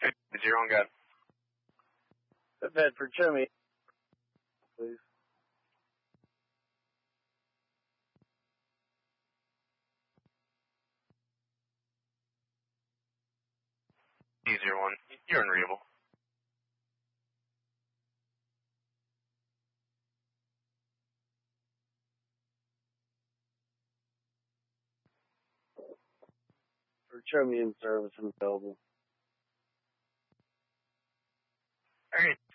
Zero on God. Bedford, show me, please. D01, you're unreadable. Show me in service and available. Alright,